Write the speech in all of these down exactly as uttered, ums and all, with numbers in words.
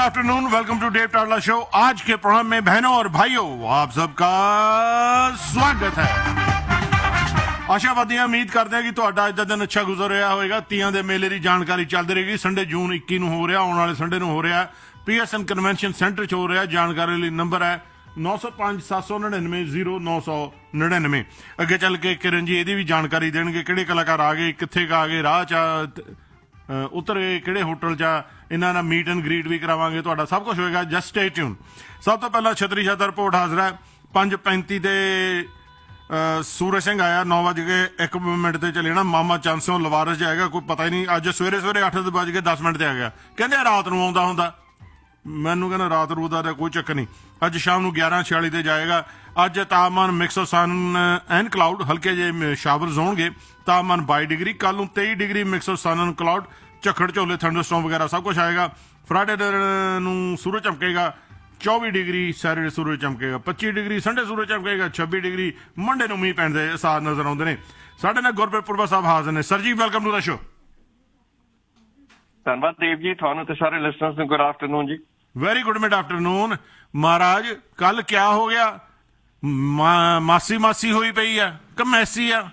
Afternoon, welcome to Dave टाडला show. आज के programme में बहनों और भाइयों आप सबका स्वागत है। आशावादी उम्मीद करते हैं कि ਤੁਹਾਡਾ ਅੱਜ ਦਾ ਦਿਨ ਅੱਛਾ ਗੁਜ਼ਰ ਰਿਹਾ ਹੋਵੇਗਾ। ਤੀਆਂ ਦੇ ਮੇਲੇ ਦੀ ਜਾਣਕਾਰੀ ਚੱਲਦੀ ਰਹੇਗੀ। ਸੰਡੇ ਜੂਨ ਇੱਕੀ ਨੂੰ ਹੋ ਰਿਹਾ, ਆਉਣ ਵਾਲੇ ਸੰਡੇ ਨੂੰ ਹੋ ਰਿਹਾ, ਪੀਐਸਐਨ ਕਨਵੈਨਸ਼ਨ ਸੈਂਟਰ 'ਚ ਹੋ ਰਿਹਾ। ਜਾਣਕਾਰੀ ਲਈ ਨੰਬਰ ਹੈ ਨੌ ਸੌ ਪੰਜ ਸੱਤ ਸੌ ਨੜਿਨਵੇਂ ਜ਼ੀਰੋ ਨੌ ਸੌ ਨੜਿਨਵੇਂ। ਅੱਗੇ ਚੱਲ ਕੇ ਕਿਰਨ ਜੀ ਇਹਦੀ ਵੀ ਜਾਣਕਾਰੀ ਦੇਣਗੇ, ਕਿਹੜੇ ਕਲਾਕਾਰ ਆ ਗਏ, ਕਿੱਥੇ ਆ ਗਏ, ਰਾਹ 'ਚ ਉਤਰ ਗਏ, ਕਿਹੜੇ ਹੋਟਲ 'ਚ ਇਹਨਾਂ ਨਾਲ ਮੀਟ ਐਂਡ ਗਰੀਟ ਵੀ ਕਰਾਵਾਂਗੇ। ਤੁਹਾਡਾ ਸਭ ਕੁਝ ਹੋਏਗਾ, ਜਸਟ ਸਟੇ ਟਿਊਨ। ਸਭ ਤੋਂ ਪਹਿਲਾਂ ਛਤਰੀ ਛਤਰ ਰਿਪੋਰਟ ਹਾਜ਼ਰ ਹੈ। ਪੰਜ ਪੈਂਤੀ ਤੇ ਸੂਰਜ ਸਿੰਘ ਆਇਆ, ਨੌ ਵੱਜ ਕੇ ਇੱਕ ਮਿੰਟ ਤੇ ਚਲੇ ਜਾਣਾ। ਮਾਮਾ ਚੰਦ ਸਿੰਘ ਲਵਾਰਸ ਜਾਏਗਾ, ਕੋਈ ਪਤਾ ਹੀ ਨਹੀਂ। ਅੱਜ ਸਵੇਰੇ ਸਵੇਰੇ ਅੱਠ ਵੱਜ ਕੇ ਦਸ ਮਿੰਟ ਤੇ ਆ ਗਿਆ। ਕਹਿੰਦੇ ਰਾਤ ਨੂੰ ਆਉਂਦਾ ਹੁੰਦਾ, ਮੈਨੂੰ ਕਹਿੰਦਾ ਰਾਤ ਰੂ ਦਾ ਕੋਈ ਚੱਕਰ ਨਹੀਂ। ਅੱਜ ਸ਼ਾਮ ਨੂੰ ਗਿਆਰਾਂ ਛਿਆਲੀ ਤੇ ਜਾਏਗਾ। ਅੱਜ ਤਾਪਮਾਨ mix of son and cloud, ਹਲਕੇ ਜਿਹੇ ਸ਼ਾਵਰਜ਼ ਹੋਣਗੇ। ਤਾਪਮਾਨ ਬਾਈ ਡਿਗਰੀ, ਕੱਲ ਨੂੰ ਤੇਈ degree mix of son and cloud, ਝੱਖੜ ਝੋਲੇ, ਥੰਡਰਸਟੋਰਮ ਵਗੈਰਾ ਸਭ ਕੁਝ ਆਏਗਾ। ਫਰਾਈਡੇ ਨੂੰ ਸੂਰਜ ਚਮਕੇਗਾ, ਚੌਵੀ ਡਿਗਰੀ ਸੈਟਰਡੇ ਸੂਰਜ ਚਮਕੇਗਾ, ਪੱਚੀ ਡਿਗਰੀ ਸੰਡੇ ਸੂਰਜ ਚਮਕੇਗਾ, ਛੱਬੀ ਡਿਗਰੀ ਮੰਡੇ ਨੂੰ ਮੀਂਹ ਪੈਣ ਦੇ ਅਸਾਰ ਨਜ਼ਰ ਆਉਂਦੇ ਨੇ। ਸਾਡੇ ਨਾਲ ਗੁਰਪ੍ਰੀਤ ਪੁਰਵਾ ਸਾਹਿਬ ਹਾਜ਼ਰ ਨੇ। ਸਰ ਜੀ, ਵੈਲਕਮ ਟੂ ਦਾ ਸ਼ੋ। ਧੰਨਵਾਦ ਦੇਵ ਜੀ, ਤੁਹਾਨੂੰ ਤੇ ਸਾਰੇ ਲਿਸਨਰਸ ਨੂੰ ਗੁੱਡ ਆਫਟਰਨੂਨ ਜੀ। Very good mid afternoon. ਮਹਾਰਾਜ ਕੱਲ ਕਿਆ ਹੋ ਗਿਆ? ਮਾਸੀ ਮਾਸੀ ਹੋਈ ਪਈ ਆ ਕਿ ਮੈਸੀ ਆ?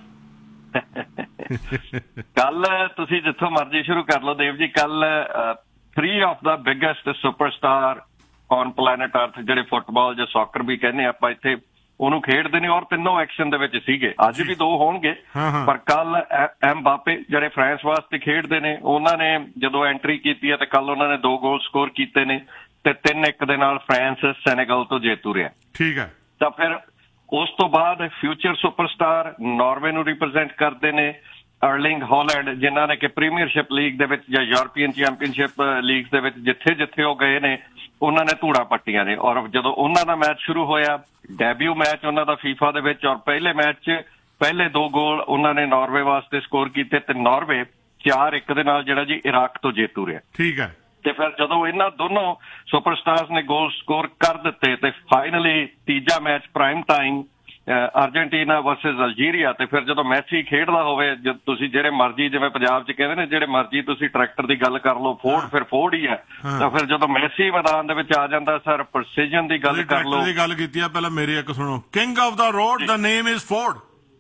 ਕੱਲ ਤੁਸੀਂ ਜਿੱਥੋਂ ਮਰਜ਼ੀ ਸ਼ੁਰੂ ਕਰ ਲਓ ਦੇਵ ਜੀ। ਕੱਲ three of the biggest superstar on planet ਅਰਥ, ਜਿਹੜੇ ਫੁੱਟਬਾਲ ਜਾਂ ਸੌਕਰ ਵੀ ਕਹਿੰਦੇ ਆਪਾਂ ਇੱਥੇ, ਉਹਨੂੰ ਖੇਡਦੇ ਨੇ ਔਰ ਤਿੰਨੋਂ ਐਕਸ਼ਨ ਦੇ ਵਿੱਚ ਸੀਗੇ। ਅੱਜ ਵੀ ਦੋ ਹੋਣਗੇ, ਪਰ ਕੱਲ ਐਮਬਾਪੇ ਜਿਹੜੇ ਫਰਾਂਸ ਵਾਸਤੇ ਖੇਡਦੇ ਨੇ, ਉਹਨਾਂ ਨੇ ਜਦੋਂ ਐਂਟਰੀ ਕੀਤੀ ਹੈ ਤੇ ਕੱਲ ਉਹਨਾਂ ਨੇ ਦੋ ਗੋਲ ਸਕੋਰ ਕੀਤੇ ਨੇ ਤੇ ਤਿੰਨ ਇੱਕ ਦੇ ਨਾਲ ਫਰਾਂਸ ਸੈਨੇਗਲ ਤੋਂ ਜੇਤੂ ਰਿਹਾ। ਠੀਕ ਹੈ। ਤਾਂ ਫਿਰ ਉਸ ਤੋਂ ਬਾਅਦ ਫਿਊਚਰ ਸੁਪਰਸਟਾਰ ਨਾਰਵੇ ਨੂੰ ਰਿਪਰੈਜ਼ੈਂਟ ਕਰਦੇ ਨੇ ਅਰਲਿੰਗ ਹਾਲੈਂਡ, ਜਿਨ੍ਹਾਂ ਨੇ ਕਿ ਪ੍ਰੀਮੀਅਰਸ਼ਿਪ ਲੀਗ ਦੇ ਵਿੱਚ ਜਾਂ ਯੂਰਪੀਅਨ ਚੈਂਪੀਅਨਸ਼ਿਪ ਲੀਗ ਦੇ ਵਿੱਚ ਜਿੱਥੇ ਜਿੱਥੇ ਉਹ ਗਏ ਨੇ, ਉਹਨਾਂ ਨੇ ਧੂੜਾ ਪੱਟੀਆਂ ਨੇ। ਔਰ ਜਦੋਂ ਉਹਨਾਂ ਦਾ ਮੈਚ ਸ਼ੁਰੂ ਹੋਇਆ, ਡੈਬਿਊ ਮੈਚ ਉਹਨਾਂ ਦਾ ਫੀਫਾ ਦੇ ਵਿੱਚ, ਔਰ ਪਹਿਲੇ ਮੈਚ 'ਚ ਪਹਿਲੇ ਦੋ ਗੋਲ ਉਹਨਾਂ ਨੇ ਨਾਰਵੇ ਵਾਸਤੇ ਸਕੋਰ ਕੀਤੇ ਤੇ ਨਾਰਵੇ ਚਾਰ ਇੱਕ ਦੇ ਨਾਲ ਜਿਹੜਾ ਜੀ ਇਰਾਕ ਤੋਂ ਜੇਤੂ ਰਿਹਾ। ਠੀਕ ਹੈ। ਤੇ ਫਿਰ ਜਦੋਂ ਇਹਨਾਂ ਦੋਨੋਂ ਸੁਪਰਸਟਾਰਸ ਨੇ ਗੋਲ ਸਕੋਰ ਕਰ ਦਿੱਤੇ ਤੇ ਫਾਈਨਲੀ ਤੀਜਾ match prime time Argentina versus Algeria, ਤੇ ਫਿਰ ਜਦੋਂ ਮੈਸੀ ਖੇਡਦਾ ਹੋਵੇ, ਤੁਸੀਂ ਜਿਹੜੇ ਮਰਜ਼ੀ, ਜਿਵੇਂ ਪੰਜਾਬ 'ਚ ਕਹਿੰਦੇ ਨੇ, ਜਿਹੜੇ ਮਰਜ਼ੀ ਤੁਸੀਂ ਟਰੈਕਟਰ ਦੀ ਗੱਲ ਕਰ ਲਓ, ਫੋਰਡ ਫਿਰ ਫੋਰਡ ਹੀ ਹੈ। ਤਾਂ ਫਿਰ ਜਦੋਂ ਮੈਸੀ ਮੈਦਾਨ ਦੇ ਵਿੱਚ ਆ ਜਾਂਦਾ, ਸਰ ਪ੍ਰੈਸੀਜਨ ਦੀ ਗੱਲ ਕਰ ਲਓ। ਦੀ ਗੱਲ ਕੀਤੀ ਆ, ਪਹਿਲਾਂ ਮੇਰੀ ਇੱਕ ਸੁਣੋ। King of the road the name is Ford.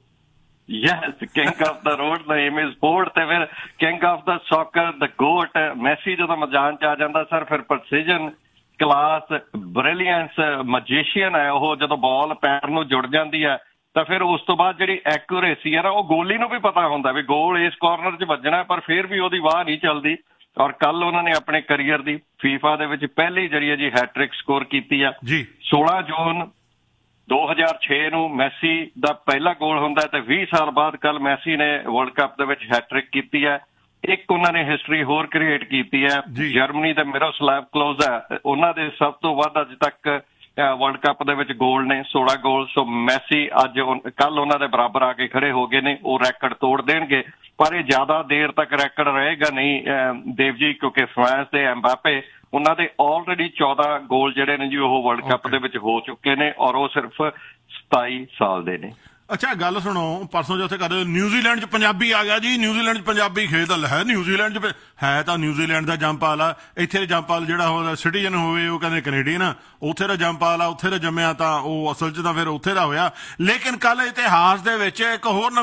Yes, king of the road the name is Ford. ਤੇ ਫਿਰ king of the soccer the goat Messi ਜਦੋਂ ਮੈਦਾਨ 'ਚ ਆ ਜਾਂਦਾ, ਸਰ ਫਿਰ ਪ੍ਰੈਸੀਜਨ, ਕਲਾਸ, ਬ੍ਰਿਲੀਅੰਸ, ਮੈਜੀਸ਼ੀਅਨ ਹੈ ਉਹ। ਜਦੋਂ ਬਾਲ ਪੈਰ ਨੂੰ ਜੁੜ ਜਾਂਦੀ ਹੈ ਤਾਂ ਫਿਰ ਉਸ ਤੋਂ ਬਾਅਦ ਜਿਹੜੀ ਐਕੂਰੇਸੀ ਹੈ ਨਾ, ਉਹ ਗੋਲੀ ਨੂੰ ਵੀ ਪਤਾ ਹੁੰਦਾ ਵੀ ਗੋਲ ਇਸ ਕਾਰਨਰ 'ਚ ਵੱਜਣਾ, ਪਰ ਫਿਰ ਵੀ ਉਹਦੀ ਵਾਹ ਨਹੀਂ ਚੱਲਦੀ। ਔਰ ਕੱਲ ਉਹਨਾਂ ਨੇ ਆਪਣੇ ਕਰੀਅਰ ਦੀ ਫੀਫਾ ਦੇ ਵਿੱਚ ਪਹਿਲੀ ਜਿਹੜੀ ਹੈ ਜੀ ਹੈਟ੍ਰਿਕ ਸਕੋਰ ਕੀਤੀ ਆ। ਸੋਲਾਂ ਜੂਨ ਦੋ ਹਜ਼ਾਰ ਛੇ ਨੂੰ ਮੈਸੀ ਦਾ ਪਹਿਲਾ ਗੋਲ ਹੁੰਦਾ ਤੇ ਵੀਹ ਸਾਲ ਬਾਅਦ ਕੱਲ ਮੈਸੀ ਨੇ ਵਰਲਡ ਕੱਪ ਦੇ ਵਿੱਚ ਹੈਟ੍ਰਿਕ ਕੀਤੀ ਹੈ। ਇੱਕ ਉਹਨਾਂ ਨੇ ਹਿਸਟਰੀ ਹੋਰ ਕ੍ਰੀਏਟ ਕੀਤੀ ਹੈ, ਜਰਮਨੀ ਦੇ ਮਿਰੋਸਲਾਵ ਕਲੋਜ਼ ਹੈ, ਉਹਨਾਂ ਦੇ ਸਭ ਤੋਂ ਵੱਧ ਅੱਜ ਤੱਕ ਵਰਲਡ ਕੱਪ ਦੇ ਵਿੱਚ ਗੋਲ ਨੇ, ਸੋਲਾਂ ਗੋਲ। ਸੋ ਮੈਸੀ ਅੱਜ ਕੱਲ ਉਹਨਾਂ ਦੇ ਬਰਾਬਰ ਆ ਕੇ ਖੜੇ ਹੋ ਗਏ ਨੇ। ਉਹ ਰੈਕਡ ਤੋੜ ਦੇਣਗੇ, ਪਰ ਇਹ ਜ਼ਿਆਦਾ ਦੇਰ ਤੱਕ ਰੈਕਡ ਰਹੇਗਾ ਨਹੀਂ ਦੇਵ ਜੀ, ਕਿਉਂਕਿ ਫਰਾਂਸ ਦੇ ਐਮਬਾਪੇ, ਉਹਨਾਂ ਦੇ ਆਲਰੇਡੀ ਚੌਦਾਂ ਗੋਲ ਜਿਹੜੇ ਨੇ ਜੀ ਉਹ ਵਰਲਡ ਕੱਪ ਦੇ ਵਿੱਚ ਹੋ ਚੁੱਕੇ ਨੇ, ਔਰ ਉਹ ਸਿਰਫ ਸਤਾਈ ਸਾਲ ਦੇ ਨੇ। ਅੱਛਾ, ਗੱਲ ਸੁਣੋ। ਪਰਸੋਂ ਜਿੱਥੇ ਕਰਦੇ ਨਿਊਜ਼ੀਲੈਂਡ 'ਚ ਪੰਜਾਬੀ ਆ ਗਿਆ ਜੀ। ਨਿਊਜ਼ੀਲੈਂਡ 'ਚ ਪੰਜਾਬੀ ਖੇਡਦਾ ਹੈ। ਨਿਊਜ਼ੀਲੈਂਡ 'ਚ ਹੈ ਤਾਂ ਨਿਊਜ਼ੀਲੈਂਡ ਦਾ ਜੰਪਾਲ ਆ। ਇੱਥੇ ਜੰਪਾਲ ਜਿਹੜਾ ਉਹ ਸਿਟੀਜ਼ਨ ਹੋਵੇ, ਉਹ ਕਹਿੰਦੇ ਕੈਨੇਡੀਅਨ ਆ। ਉੱਥੇ ਦਾ ਜੰਪਾਲ ਆ, ਉੱਥੇ ਦਾ ਜੰਮਿਆ ਤਾਂ ਉਹ ਅਸਲ 'ਚ ਤਾਂ ਫਿਰ ਉੱਥੇ ਦਾ ਹੋਇਆ। ਲੇਕਿਨ ਕੱਲ ਇਤਿਹਾਸ ਦੇ ਵਿੱਚ ਇੱਕ ਹੋਰ